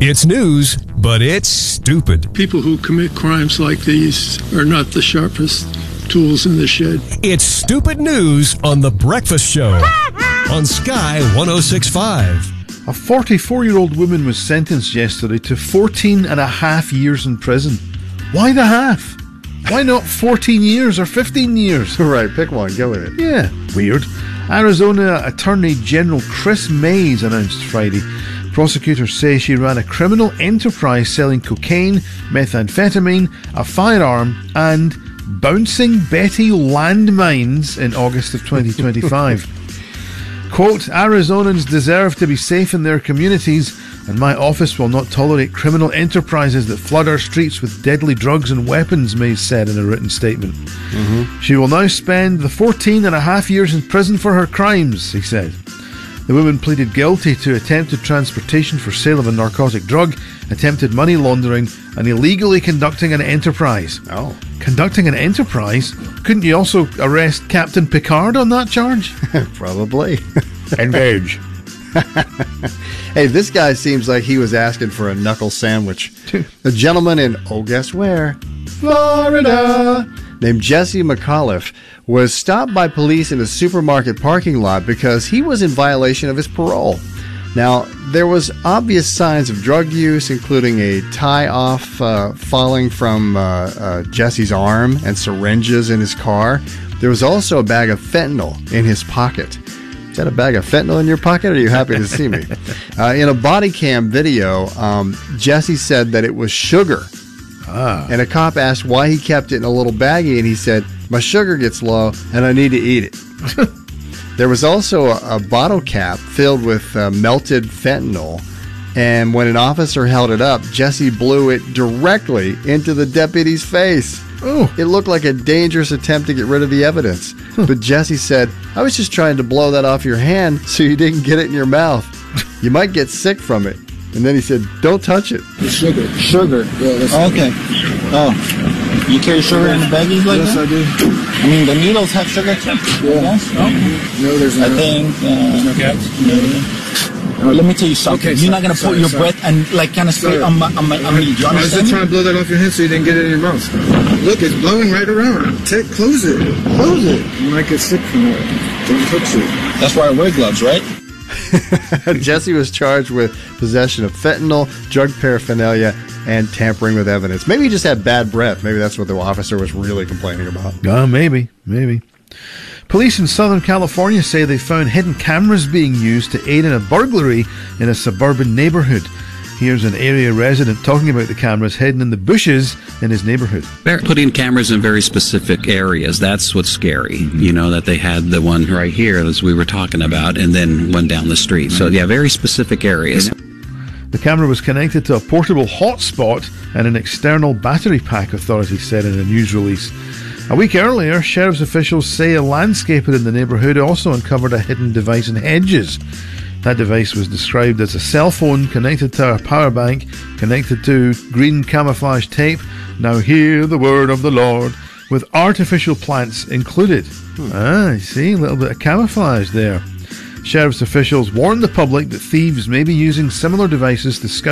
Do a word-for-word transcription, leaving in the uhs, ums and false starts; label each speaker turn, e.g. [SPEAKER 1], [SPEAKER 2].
[SPEAKER 1] It's news, but it's stupid.
[SPEAKER 2] People who commit crimes like these are not the sharpest tools in the shed.
[SPEAKER 1] It's stupid news on The Breakfast Show on Sky one oh six point five.
[SPEAKER 3] A forty-four-year-old woman was sentenced yesterday to fourteen and a half years in prison. Why the half? Why not fourteen years or fifteen years?
[SPEAKER 4] Right, pick one, go with it.
[SPEAKER 3] Yeah, weird. Arizona Attorney General Chris Mays announced Friday prosecutors say she ran a criminal enterprise selling cocaine, methamphetamine, a firearm, and bouncing Betty landmines in August of twenty twenty-five. Quote, Arizonans deserve to be safe in their communities, and my office will not tolerate criminal enterprises that flood our streets with deadly drugs and weapons, Mays said in a written statement. Mm-hmm. She will now spend the fourteen and a half years in prison for her crimes, he said. The woman pleaded guilty to attempted transportation for sale of a narcotic drug, attempted money laundering, and illegally conducting an enterprise.
[SPEAKER 4] Oh.
[SPEAKER 3] Conducting an enterprise? Couldn't you also arrest Captain Picard on that charge?
[SPEAKER 4] Probably.
[SPEAKER 3] Engage.
[SPEAKER 4] Hey, this guy seems like he was asking for a knuckle sandwich. A gentleman in, oh, guess where? Florida, named Jesse McAuliffe, was stopped by police in a supermarket parking lot because he was in violation of his parole. Now, there was obvious signs of drug use, including a tie-off uh, falling from uh, uh, Jesse's arm and syringes in his car. There was also a bag of fentanyl in his pocket. Is that a bag of fentanyl in your pocket, or are you happy to see me? Uh, in a body cam video, um, Jesse said that it was sugar. Ah. And a cop asked why he kept it in a little baggie, and he said, my sugar gets low, and I need to eat it. There was also a, a bottle cap filled with uh, melted fentanyl, and when an officer held it up, Jesse blew it directly into the deputy's face.
[SPEAKER 3] Oh.
[SPEAKER 4] It looked like a dangerous attempt to get rid of the evidence. But Jesse said, I was just trying to blow that off your hand so you didn't get it in your mouth. You might get sick from it. And then he said, don't touch it.
[SPEAKER 2] Sugar.
[SPEAKER 5] Sugar.
[SPEAKER 2] Yeah, that's
[SPEAKER 5] okay. Oh. You carry sugar in the baggies like
[SPEAKER 2] yes,
[SPEAKER 5] that?
[SPEAKER 2] Yes, I do.
[SPEAKER 5] I mean, the needles have sugar too?
[SPEAKER 2] Yeah.
[SPEAKER 5] Yes? Okay.
[SPEAKER 2] No, there's no.
[SPEAKER 5] I think... Uh,
[SPEAKER 2] there's no caps?
[SPEAKER 5] No. Well, let me tell you something.
[SPEAKER 2] Okay,
[SPEAKER 5] You're
[SPEAKER 2] sorry,
[SPEAKER 5] not going to put
[SPEAKER 2] sorry,
[SPEAKER 5] your
[SPEAKER 2] sorry.
[SPEAKER 5] breath and, like, kind of spray on my, on my, on me. Do you
[SPEAKER 2] I was
[SPEAKER 5] understand?
[SPEAKER 2] just trying to blow that off your hand so you didn't get it in your mouth. Look, it's blowing right around. Take, close it. Close it. You might get sick from that. Don't touch it.
[SPEAKER 5] That's why I wear gloves, right?
[SPEAKER 4] Jesse was charged with possession of fentanyl, drug paraphernalia, and tampering with evidence. Maybe he just had bad breath. Maybe that's what the officer was really complaining about.
[SPEAKER 3] Uh, maybe, maybe. Police in Southern California say they found hidden cameras being used to aid in a burglary in a suburban neighborhood. Here's an area resident talking about the cameras hidden in the bushes in his neighborhood.
[SPEAKER 6] They're putting cameras in very specific areas. That's what's scary. Mm-hmm. You know, that they had the one right here, as we were talking about, and then one down the street. Mm-hmm. So, yeah, very specific areas.
[SPEAKER 3] The camera was connected to a portable hotspot and an external battery pack, authorities said in a news release. A week earlier, sheriff's officials say a landscaper in the neighbourhood also uncovered a hidden device in hedges. That device was described as a cell phone connected to a power bank, connected to green camouflage tape. Now hear the word of the Lord, with artificial plants included. Hmm. Ah, I see, a little bit of camouflage there. Sheriff's officials warned the public that thieves may be using similar devices to scout